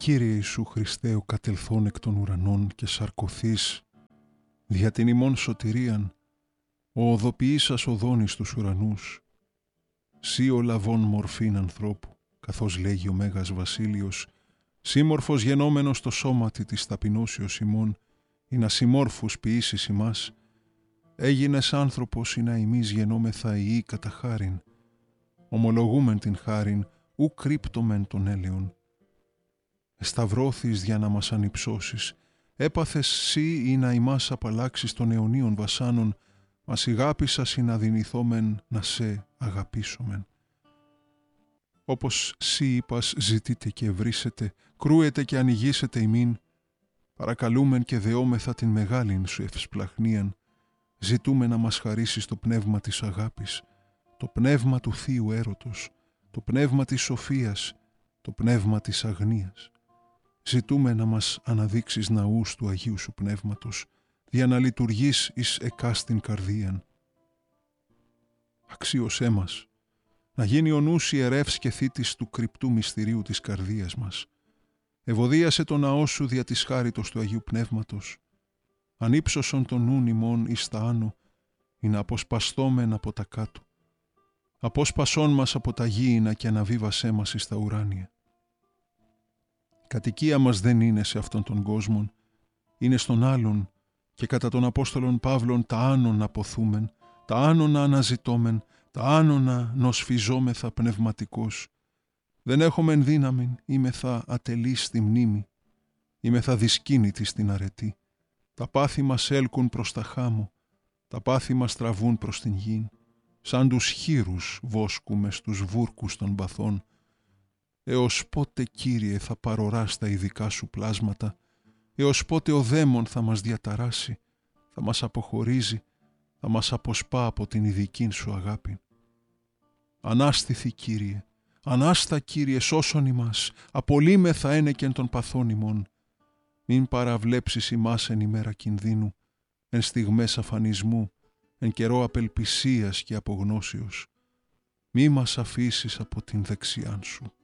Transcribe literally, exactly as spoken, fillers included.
Κύριε Ιησού Χριστέ, ο κατελθόν εκ των ουρανών και σαρκωθείς δια την ημών σωτηρίαν, ο οδοποιήσας οδόν εις τους ουρανούς, σύ ο λαβών μορφήν ανθρώπου, καθώς λέγει ο Μέγας Βασίλειος, σύμμορφος γενόμενος το σώματι της ταπεινώσεως ημών, ή να συμμόρφους ποιήσεις ημάς, έγινες άνθρωπος ή να ημείς γενόμεθα ιοί κατά χάριν, ομολογούμεν την χάριν, ου κρύπτομεν τον έλεον. Εσταυρώθης για να μας ανυψώσεις, έπαθες σύ ή να ημάς απαλλάξεις των αιωνίων βασάνων, μας ηγάπησας ή να δυνηθόμεν να σε αγαπήσομεν. Όπως σύ είπας ζητείτε και ευρύσετε, κρούετε και ανοιγήσετε ημίν, παρακαλούμεν και δεόμεθα την μεγάλην σου ευσπλαχνίαν, ζητούμε να μας χαρίσεις το πνεύμα της αγάπης, το πνεύμα του θείου έρωτος, το πνεύμα της σοφίας, το πνεύμα της αγνίας. Ζητούμε να μας αναδείξεις ναούς του Αγίου Σου Πνεύματος, δια να λειτουργείς εις εκάστην καρδίαν. Αξίωσέ μας, να γίνει ο νους ιερεύς και θήτης του κρυπτού μυστηρίου της καρδίας μας. Ευωδίασε το ναό Σου δια της χάριτος του Αγίου Πνεύματος. Ανύψωσον τον νουν ημών εις τα άνω, ή να αποσπαστόμεν από τα κάτω. Απόσπασόν μας από τα γήινα και αναβίβασέ μας εις τα ουράνια. Η κατοικία μας δεν είναι σε αυτόν τον κόσμον, είναι στον άλλον, και κατά των Απόστολων Παύλων τα άνωνα αποθούμεν, τα άνωνα αναζητώμεν, τα άνονα νοσφιζόμεθα πνευματικώς. Δεν έχομεν δύναμην, είμεθα ατελείς στη μνήμη, είμεθα δυσκίνητοι στην αρετή. Τα πάθη μας έλκουν προς τα χάμω, τα πάθη μας τραβούν προς την γην. Σαν τους χείρους βόσκουμε στους βούρκους των παθών. Έως πότε, Κύριε, θα παροράς τα ειδικά Σου πλάσματα, έως πότε ο δαίμον θα μας διαταράσει, θα μας αποχωρίζει, θα μας αποσπά από την ειδική Σου αγάπη. Ανάστηθη, Κύριε, ανάστα, Κύριε, σώσον ημάς, απολύμεθα ένεκεν των παθών ημών. Μην παραβλέψεις ημάς εν ημέρα κινδύνου, εν στιγμές αφανισμού, εν καιρό απελπισίας και απογνώσεως. Μη μας αφήσεις από την δεξιάν Σου.